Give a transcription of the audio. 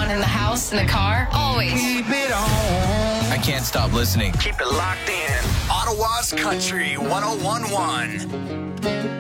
on in the house, in the car. Always. Keep it on. I can't stop listening. Keep it locked in. Ottawa's Country 101.1.